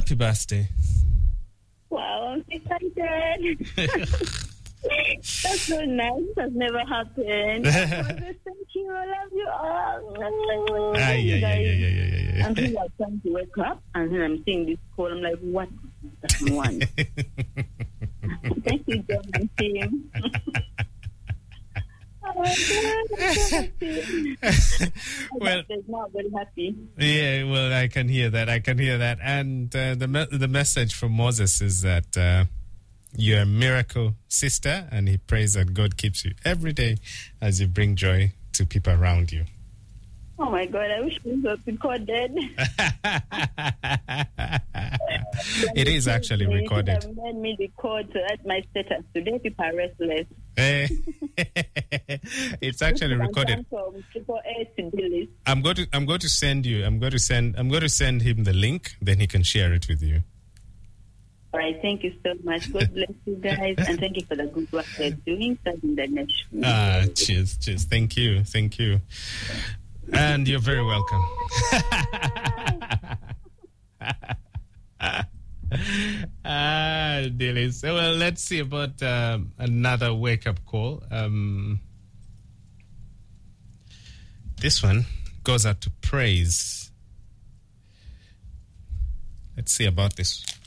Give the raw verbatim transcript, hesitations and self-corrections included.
happy birthday. Wow, I'm excited. That's so nice. That's never happened. Oh, thank you. I love you all. Ah, yeah, yeah, yeah, yeah, yeah, yeah. Until I'm trying to wake up, and then I'm seeing this call. I'm like, what? That's one. Thank you, John and team. Oh, I'm so happy. Well, now very happy. Yeah, well, I can hear that. I can hear that. And uh, the me- the message from Moses is that uh, you're a miracle sister, and he prays that God keeps you every day as you bring joy to people around you. Oh my God, I wish this was recorded. It is actually recorded. You made me record to add my status today. People are restless. It's actually recorded. From triple A to D list. I'm going to I'm going to send you I'm going to send I'm going to send him the link, then he can share it with you. All right, thank you so much. God bless you guys, and thank you for the good work you're doing, serving the nation. Ah, cheers, cheers. Thank you, thank you. And you're very welcome. Ah, Dilly. So, well, let's see about um, another wake-up call. Um, this one goes out to praise. Let's see about this.